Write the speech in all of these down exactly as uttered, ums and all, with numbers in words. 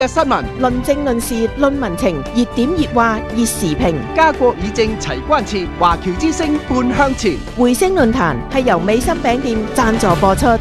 嘅新聞， 論政論事論民情，熱點熱話熱時評， 家國議政齊關切，華僑之聲半向前。 回聲論壇係由美心餅店贊助播出。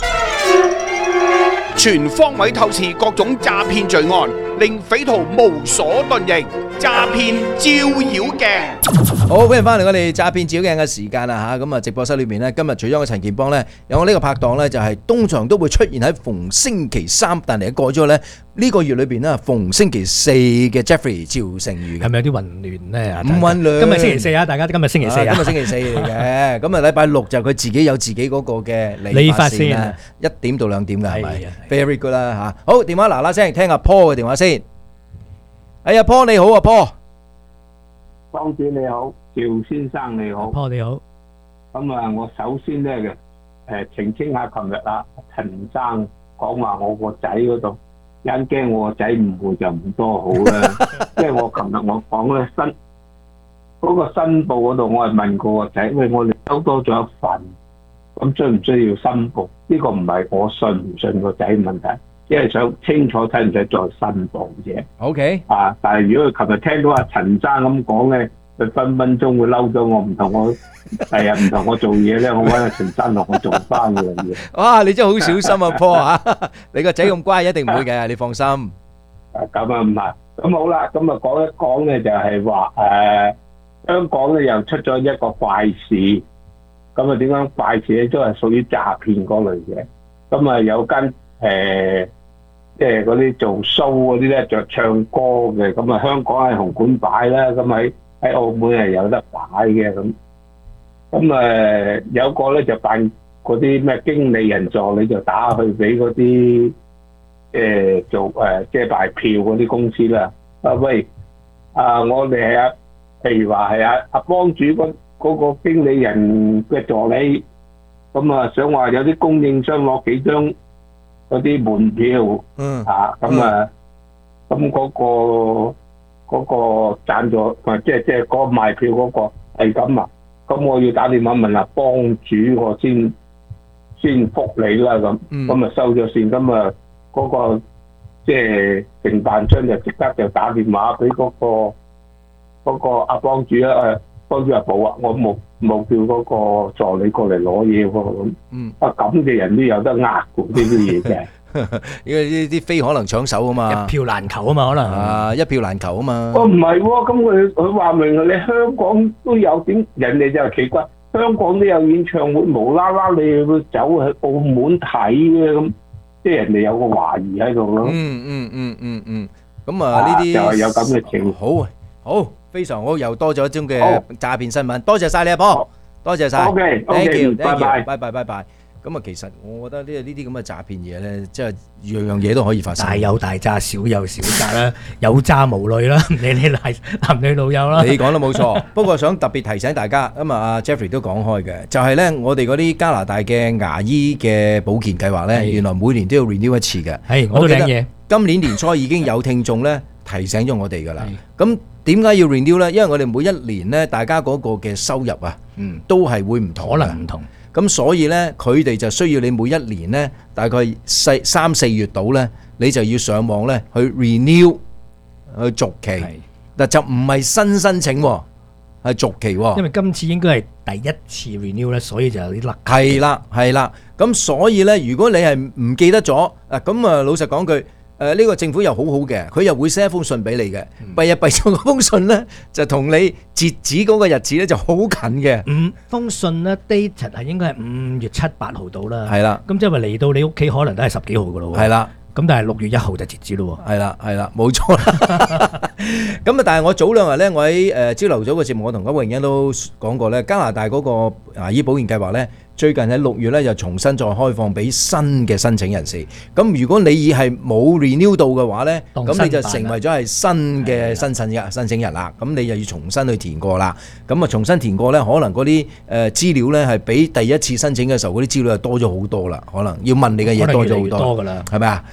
全方位透視各種詐騙罪案，令匪徒無所遁形。詐騙照妖鏡， 好，歡迎翻嚟我哋詐騙照妖鏡嘅時間啦嚇。咁啊，直播室裏邊呢，今日除咗我陳健邦呢，有我呢個拍檔呢，就係通常都會出現喺逢星期三，但係改咗呢呢個月裏邊呢，逢星期四嘅 Jeffrey 趙成宇。 係咪有啲混亂呢？ 唔混亂。 今日星期四啊，大家今日星期四啊， 今日星期四嚟嘅。咁啊，禮拜六就佢自己有自己嗰個嘅理髮線啊， 一點到兩點㗎係咪 ？Very good 啦嚇。好，電話嗱嗱聲，聽阿 Paul 嘅電話先。哎呀 ，Paul 你好啊 ，Paul。 莊主你好，趙先生你好 ，Paul 你好。 咁啊，我首先咧嘅誒澄清下，琴日啊陳生講話我個仔嗰度，因驚我個仔誤會就唔多好啦。即係我琴日我講咧申嗰個申報嗰度，我係問過個仔，喂，我哋收多咗一份，咁需唔需要申報？呢個唔係我信唔信個仔問題。即係想清楚睇唔使再申報啫。 O K。啊， 但係如果佢琴日聽到阿陳生咁講咧，佢分分鐘會嬲咗我，唔同我第日唔同我做嘢咧，我揾阿陳生同我做翻嘅嘢。 哇！你真係好小心啊 ，Paul 啊！你個仔咁乖，一定唔會嘅，你放心。 啊，咁啊唔係，咁好啦，咁啊講一講咧，就係話誒香港咧又出咗一個怪事，咁啊點樣怪事咧？都係屬於詐騙嗰類嘅。咁啊有間誒。即係嗰啲做 show 嗰啲咧，着唱歌嘅，咁啊香港喺紅館擺啦，咁喺喺澳門係有得擺嘅咁。咁誒有個咧就扮嗰啲咩經理人助理，就打去俾嗰啲誒做誒即係賣票嗰啲公司啦。啊喂，啊我哋係啊，譬如話係阿阿幫主嗰嗰個經理人嘅助理，咁啊想話有啲供應商攞幾張嗰啲門票，嗯啊，咁啊，咁嗰個嗰個贊助，即係即係嗰個賣票嗰個係咁啊，咁我要打電話問下幫主，我先先覆你啦咁，咁啊收咗線，咁啊嗰個即係承辦商就即刻就打電話俾嗰個嗰個阿幫主啦，誒幫主話冇啊，我冇冇叫嗰個助理過嚟攞嘢喎咁，嗯，啊咁嘅人都有得呃嘅呢啲嘢嘅， 因為呢啲飛可能搶手啊嘛， 一票難求啊嘛，可能啊一票難求啊嘛。 哦唔係喎，咁佢佢話明你香港都有點，人哋就係奇怪，香港都有演唱會，無啦啦你會走去澳門睇嘅咁，即係人哋有個懷疑喺度咯。 嗯嗯嗯嗯嗯，咁啊呢啲就係有咁嘅情況。好好。非常好，又多咗一宗嘅詐騙新聞，多謝晒你阿波，多謝晒 ，OK，Thank you，拜拜， 拜拜，拜拜。咁啊，其實我覺得呢呢啲咁嘅詐騙嘢咧，即係樣樣嘢都可以發生。 大有大詐，小有小詐啦，有詐無類啦，唔理你男男女老幼啦。 你講得冇錯，不過想特別提醒大家，咁啊，阿 Jeffrey 都講開嘅，就係咧，我哋嗰啲加拿大嘅牙醫嘅保健計劃咧，原來每年都要 renew 一次嘅。 係，我都領嘢。 今年年初已經有聽眾咧提醒咗我哋㗎啦。咁點解要 renew 咧？因為我哋每一年咧，大家嗰個嘅收入啊，嗯，都係會唔同， 可能唔同。 咁所以咧，佢哋就需要你每一年咧，大概四三四月度咧，你就要上網咧去 renew 去續期。嗱就唔係新申請，係續期。 因為今次應該係第一次 renew 咧，所以就有啲甩。 係啦，係啦。咁所以咧，如果你係唔記得咗啊，咁啊老實講句。誒呢、呃這個政府又好好嘅，佢又會寫一封信俾你嘅，弊啊弊咗嗰封信咧，就同你截止嗰個日子咧就好近嘅。 五封信咧 date 係應該係五月七八號到啦。 係啦， 咁即係話嚟到你屋企可能都係十幾號噶咯喎。 係啦， 咁但係六月一號就截止咯喎。 係啦，係啦，冇錯啦。咁啊，但係我早兩日咧，我喺誒朝頭早嘅節目，我同歐永欣都講過咧，加拿大嗰個牙醫保健計劃咧。最近喺六月咧，就重新再開放俾新嘅申請人士。咁如果你已係冇 renew 到嘅話咧，咁你就成為咗係新嘅申請人申請人啦。咁你就要重新去填過啦。咁啊，重新填過咧，可能嗰啲誒資料咧係比第一次申請嘅時候嗰啲資料係多咗好多啦。可能要問你嘅嘢多咗好多， 多㗎啦， 係咪啊？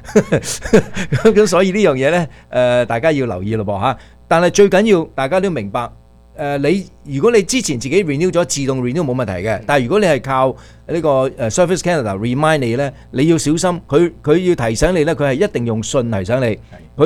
咁所以呢樣嘢咧，誒大家要留意咯噃嚇。但係最緊要大家都要明白。 誒你如果你之前自己 renew 咗自動 renew 冇問題嘅，但係如果你係靠呢個誒 Service Canada remind 你咧，你要小心，佢佢要提醒你咧，佢係一定用信提醒你。